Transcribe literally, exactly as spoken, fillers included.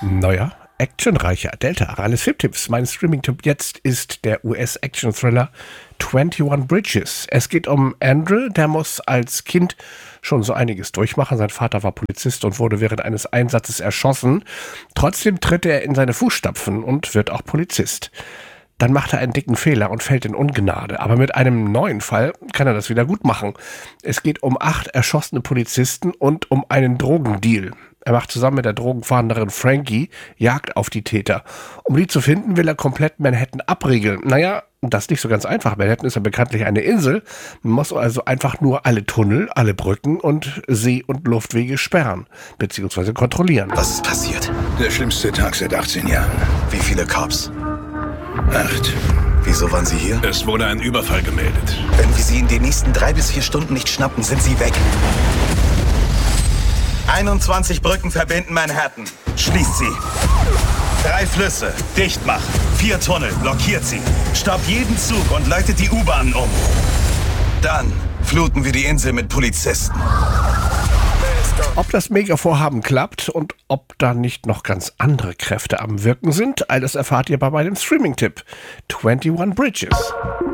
Neuer, actionreicher Delta Aranis Filmtipps. Mein Streaming-Tipp jetzt ist der U S-Action-Thriller einundzwanzig Bridges. Es geht um Andrew, der muss als Kind schon so einiges durchmachen. Sein Vater war Polizist und wurde während eines Einsatzes erschossen. Trotzdem tritt er in seine Fußstapfen und wird auch Polizist. Dann macht er einen dicken Fehler und fällt in Ungnade. Aber mit einem neuen Fall kann er das wieder gut machen. Es geht um acht erschossene Polizisten und um einen Drogendeal. Er macht zusammen mit der Drogenfahnderin Frankie Jagd auf die Täter. Um die zu finden, will er komplett Manhattan abriegeln. Naja, das ist nicht so ganz einfach. Manhattan ist ja bekanntlich eine Insel. Man muss also einfach nur alle Tunnel, alle Brücken und See- und Luftwege sperren bzw. kontrollieren. Was ist passiert? Der schlimmste Tag seit achtzehn Jahren. Wie viele Cops? Acht. Wieso waren sie hier? Es wurde ein Überfall gemeldet. Wenn wir sie in den nächsten drei bis vier Stunden nicht schnappen, sind sie weg. einundzwanzig Brücken verbinden Manhattan. Schließt sie. Drei Flüsse. Dicht machen. Vier Tunnel. Blockiert sie. Stoppt jeden Zug und leitet die U-Bahnen um. Dann fluten wir die Insel mit Polizisten. Ob das Mega-Vorhaben klappt und ob da nicht noch ganz andere Kräfte am Wirken sind, all das erfahrt ihr bei meinem Streaming-Tipp einundzwanzig Bridges.